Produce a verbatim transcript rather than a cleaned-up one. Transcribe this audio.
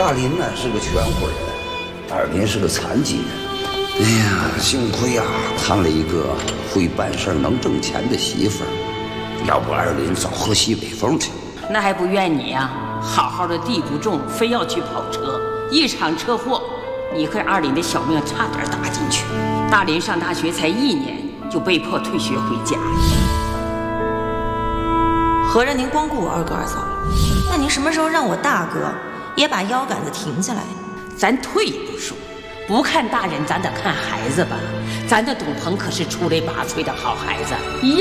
大林呢是个全乎人，二林是个残疾人。哎呀，幸亏啊谈了一个会办事能挣钱的媳妇儿，要不二林早喝西北风去。 那还不怨你呀、啊？好好的地不种，非要去跑车，一场车祸，你和二林的小命差点搭进去。大林上大学才一年，就被迫退学回家。 合着您光顾我二哥二嫂了？那您什么时候让我大哥也把腰杆子停下来？ 咱退一步说，不看大人，咱得看孩子吧。咱的董鹏可是出类拔萃的好孩子。